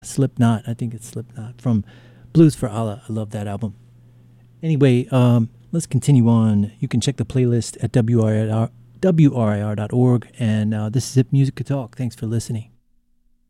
Slipknot. I think it's Slipknot from Blues for Allah. I love that album. Anyway, let's continue on. You can check the playlist at WRIR.org. And this is Hip Music Talk. Thanks for listening.